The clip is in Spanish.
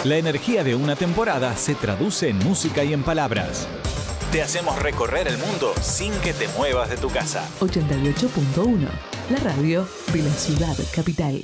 La energía de una temporada se traduce en música y en palabras. Te hacemos recorrer el mundo sin que te muevas de tu casa. 88.1, la radio de la ciudad capital.